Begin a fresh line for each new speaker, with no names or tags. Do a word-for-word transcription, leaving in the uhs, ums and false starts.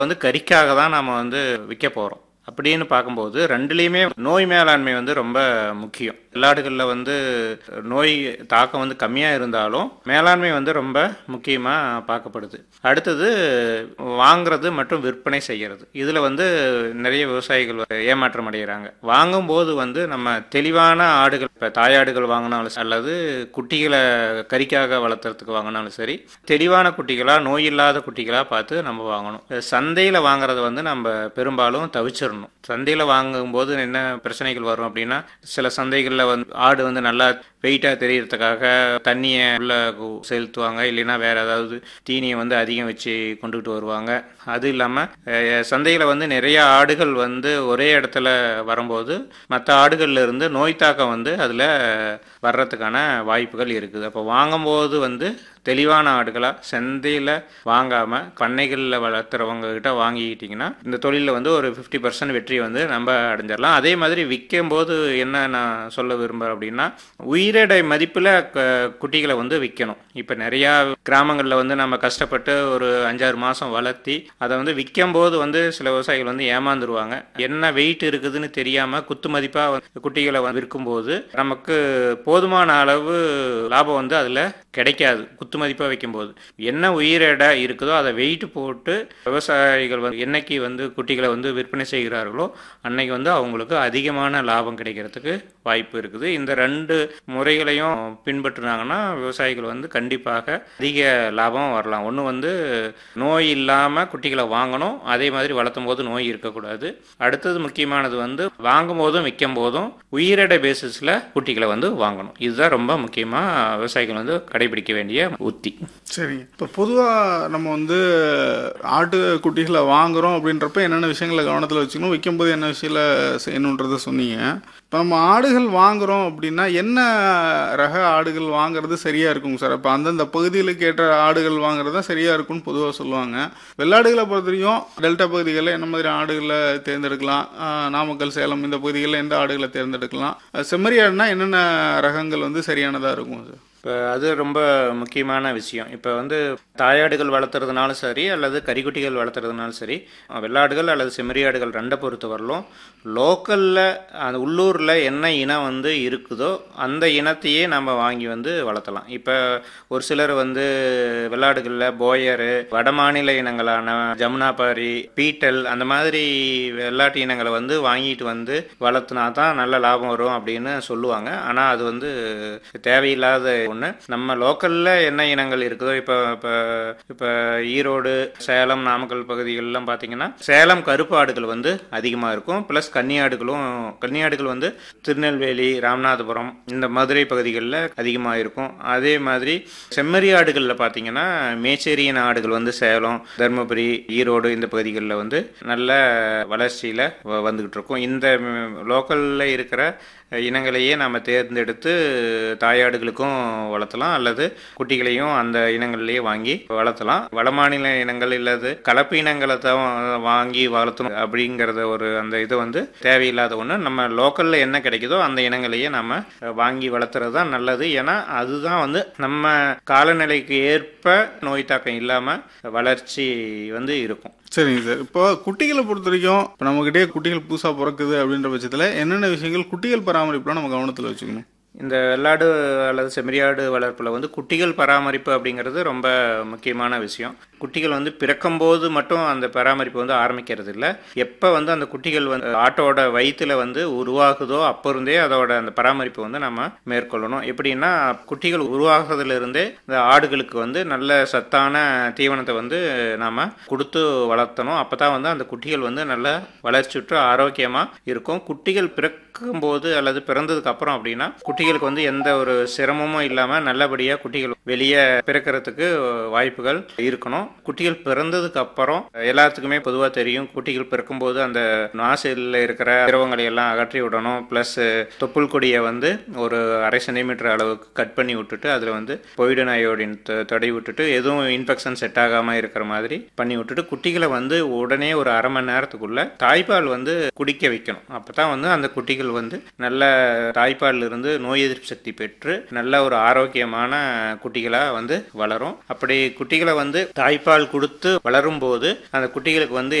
வந்து கறிக்காக தான் நம்ம வந்து விற்க போகிறோம். அப்படின்னு பார்க்கும்போது ரெண்டுலேயுமே நோய் மேலாண்மை வந்து ரொம்ப முக்கியம். வெள்ளாடுகளில் வந்து நோய் தாக்கம் வந்து கம்மியாக இருந்தாலும் மேலாண்மை வந்து ரொம்ப முக்கியமாக பார்க்கப்படுது. அடுத்தது வாங்கிறது மற்றும் விற்பனை செய்கிறது. இதில் வந்து நிறைய விவசாயிகள் ஏமாற்றம் அடைகிறாங்க. வாங்கும்போது வந்து நம்ம தெளிவான ஆடுகள், இப்போ தாயாடுகள் வாங்கினாலும் அல்லது குட்டிகளை கறிக்காக வளர்த்துறதுக்கு வாங்கினாலும் சரி, தெளிவான குட்டிகளாக நோய் இல்லாத குட்டிகளாக பார்த்து நம்ம வாங்கணும். சந்தையில் வாங்குறத வந்து நம்ம பெரும்பாலும் தவிச்சிடணும். சந்தையில் வாங்கும்போது என்ன பிரச்சனைகள் வரும் அப்படின்னா, சில சந்தைகளில் வந்து ஆடு வந்து நல்லா வெயிட்டாக தெரியறதுக்காக தண்ணியை உள்ள செலுத்துவாங்க, இல்லைன்னா வேற ஏதாவது தீனியை வந்து அதிகம் வச்சு கொண்டுகிட்டு வருவாங்க. அது இல்லாமல் சந்தையில் வந்து நிறைய ஆடுகள் வந்து ஒரே இடத்துல வரும்போது மற்ற ஆடுகள்ல இருந்து நோய் தாக்கம் வந்து அதில் வர்றதுக்கான வாய்ப்புகள் இருக்குது. அப்போ வாங்கும்போது வந்து தெளிவான ஆடுகளாக சந்தையில் வாங்காமல் பண்ணைகளில் வளர்த்துறவங்க கிட்ட வாங்கிக்கிட்டிங்கன்னா இந்த தொழிலில் வந்து ஒரு ஃபிஃப்டி பர்சன்ட் வெற்றி வந்து நம்ம அடைஞ்சிடலாம். அதே மாதிரி விற்கும் போது என்ன நான் சொல்ல விரும்புகிறேன் அப்படின்னா, உயிரிடை மதிப்பில் க குட்டிகளை வந்து விற்கணும். இப்போ நிறையா கிராமங்களில் வந்து நம்ம கஷ்டப்பட்டு ஒரு அஞ்சாறு மாதம் வளர்த்தி அதை வந்து விற்கும் போது வந்து சில விவசாயிகள் வந்து ஏமாந்துருவாங்க. என்ன வெயிட் இருக்குதுன்னு தெரியாமல் குத்து மதிப்பாக குட்டிகளை விற்கும்போது நமக்கு போதுமான அளவு லாபம் வந்து அதில் கிடைக்காது. குத்து மதிப்பாக வைக்கும்போது என்ன உயிரிடை இருக்குதோ அதை வெயிட் போட்டு விவசாயிகள் வந்து என்னைக்கு வந்து குட்டிகளை வந்து விற்பனை செய்கிறார்களோ அன்னைக்கு வந்து அவங்களுக்கு அதிகமான லாபம் கிடைக்கிறதுக்கு வாய்ப்பு இருக்குது. இந்த ரெண்டு முறைகளையும் பின்பற்றினாங்கன்னா விவசாயிகள் வந்து கண்டிப்பாக அதிக லாபம் வரலாம். ஒன்று வந்து நோய் இல்லாமல் குட்டிகளை வாங்கணும், அதே மாதிரி வளர்த்தும் போது நோய் இருக்கக்கூடாது. அடுத்தது முக்கியமானது வந்து வாங்கும் போதும் விற்கும் போதும் உயிரிடை பேசிஸில் குட்டிகளை வந்து வாங்கணும். இதுதான் ரொம்ப முக்கியமாக விவசாயிகள் வந்து கடைபிடிக்க வேண்டிய உத்தி.
சரிங்க. இப்போ பொதுவாக நம்ம வந்து ஆட்டு குட்டிகளை வாங்குறோம் அப்படின்றப்ப என்னென்ன விஷயங்களை கவனத்தில் வச்சுக்கணும், விற்கும்போது என்ன விஷயங்களை செய்யணுன்றதை சொன்னீங்க. இப்போ நம்ம ஆடுகள் வாங்குறோம் அப்படின்னா என்ன ரக ஆடுகள் வாங்குறது சரியாக இருக்குங்க சார்? இப்போ அந்தந்த பகுதிகளுக்கு ஏற்ற ஆடுகள் வாங்குறது தான் சரியாக இருக்கும்னு பொதுவாக சொல்லுவாங்க. வெள்ளாடுகளை பொறுத்தவரைக்கும் டெல்டா பகுதிகளில் என்ன மாதிரி ஆடுகளை தேர்ந்தெடுக்கலாம், நாமக்கல், சேலம் இந்த பகுதிகளில் எந்த ஆடுகளை தேர்ந்தெடுக்கலாம், செம்மறி ஆடுனா என்னென்ன ரகங்கள் வந்து சரியானதாக இருக்கும் சார்?
இப்போ அது ரொம்ப முக்கியமான விஷயம். இப்போ வந்து தாயாடுகள் வளர்த்துறதுனாலும் சரி அல்லது கறிக்குட்டிகள் வளர்த்துறதுனாலும் சரி, வெள்ளாடுகள் அல்லது செம்மறியாடுகள் ரெண்டை பொறுத்த வரலும் லோக்கலில் அந்த உள்ளூரில் என்ன இனம் வந்து இருக்குதோ அந்த இனத்தையே நம்ம வாங்கி வந்து வளர்த்தலாம். இப்போ ஒரு சிலர் வந்து வெள்ளாடுகளில் போயரு, வட மாநில இனங்களான ஜமுனாபாரி, பீட்டல் அந்த மாதிரி வெள்ளாட்டு இனங்களை வந்து வாங்கிட்டு வந்து வளர்த்துனா தான் நல்ல லாபம் வரும் அப்படின்னு சொல்லுவாங்க. ஆனால் அது வந்து தேவையில்லாத ஒன்று. நம்ம லோக்கலில் என்ன இனங்கள் இருக்குதோ, இப்போ இப்போ இப்போ ஈரோடு, சேலம், நாமக்கல் பகுதிகளெலாம் பார்த்தீங்கன்னா சேலம் கருப்பு ஆடுகள் வந்து அதிகமாக இருக்கும். ப்ளஸ் கன்னியாடுகளும் கன்னியாடுகள் வந்து திருநெல்வேலி, ராமநாதபுரம் இந்த மதுரை பகுதிகளில் அதிகமாக இருக்கும். அதே மாதிரி செம்மறி ஆடுகளில் பார்த்தீங்கன்னா மேச்சேரியன் ஆடுகள் வந்து சேலம், தருமபுரி, ஈரோடு இந்த பகுதிகளில் வந்து நல்ல வளர்ச்சியில் வந்துக்கிட்டு இருக்கும். இந்த லோக்கலில் இருக்கிற இனங்களையே நாம் தேர்ந்தெடுத்து தாயாடுகளுக்கும் வளர்த்தலாம் அல்லது குட்டிகளையும் அந்த இனங்கள்லேயே வாங்கி வளர்த்தலாம். வடமாநில இனங்கள் இல்லாது கலப்பு இனங்களை தான் வாங்கி வளர்த்தணும் அப்படிங்கிறத ஒரு அந்த இது வந்து தேவையில்லாத ஒன்று. நம்ம லோக்கலில் என்ன கிடைக்குதோ அந்த இனங்களையே நம்ம வாங்கி வளர்த்துறது தான் நல்லது. ஏன்னா அதுதான் வந்து நம்ம காலநிலைக்கு ஏற்ப நோய் தாக்கம் இல்லாமல் வளர்ச்சி வந்து இருக்கும்.
சரிங்க சார். இப்போ குட்டிகளை பொறுத்த வரைக்கும் இப்போ நம்மகிட்டே குட்டிகள் புதுசாக பிறக்குது அப்படின்ற பட்சத்தில் என்னென்ன விஷயங்கள் குட்டிகள் பராமரிப்புலாம் நம்ம கவனத்தில் வச்சுக்கணும்?
இந்த வெள்ளாடு அல்லது செம்மறியாடு வளர்ப்பில் வந்து குட்டிகள் பராமரிப்பு அப்படிங்கிறது ரொம்ப முக்கியமான விஷயம். குட்டிகள் வந்து பிறக்கும்போது மட்டும் அந்த பராமரிப்பு வந்து ஆரம்பிக்கிறது இல்லை. எப்போ வந்து அந்த குட்டிகள் வந்து ஆட்டோட வயிற்றுல வந்து உருவாகுதோ அப்போ இருந்தே அதோட அந்த பராமரிப்பு வந்து நம்ம மேற்கொள்ளணும். எப்படின்னா குட்டிகள் உருவாகிறதுலேருந்தே இந்த ஆடுகளுக்கு வந்து நல்ல சத்தான தீவனத்தை வந்து நாம் கொடுத்து வளர்த்தணும். அப்போ தான் வந்து அந்த குட்டிகள் வந்து நல்ல வளர்ச்சியுற்று ஆரோக்கியமாக இருக்கும். குட்டிகள் பிறக்கும்போது அல்லது பிறந்ததுக்கு அப்புறம் அப்படின்னா குட்டிகளுக்கு வந்து எந்த ஒரு சிரமமும் இல்லாமல் நல்லபடியாக குட்டிகள் வெளியே பிறக்கிறதுக்கு வாய்ப்புகள் இருக்கணும். குட்டிகள் பிறந்ததுக்கு அப்புறம் எல்லாத்துக்குமே பொதுவாக தெரியும், குட்டிகள் பிறக்கும்போது அந்த நாசில் இருக்கிற திரவங்களை எல்லாம் அகற்றி விடணும். ப்ளஸ் தொப்புள் கொடியை வந்து ஒரு அரை சென்டிமீட்டர் அளவுக்கு கட் பண்ணி விட்டுட்டு அதில் வந்து பொய்டன் அயோடின் தடவி விட்டுட்டு எதுவும் இன்ஃபெக்ஷன் செட் ஆகாமல் இருக்கிற மாதிரி பண்ணி விட்டுட்டு குட்டிகளை வந்து உடனே ஒரு அரை மணி நேரத்துக்குள்ள தாய்ப்பால் வந்து குடிக்க வைக்கணும். அப்போ தான் வந்து அந்த குட்டிகள் வந்து நல்ல தாய்ப்பால் இருந்து நோய் எதிர்ப்பு சக்தி பெற்று நல்ல ஒரு ஆரோக்கியமான குட்டி குட்டிகளாக வந்து வளரும். அப்படி குட்டிகளை வந்து தாய்ப்பால் கொடுத்து வளரும் போது அந்த குட்டிகளுக்கு வந்து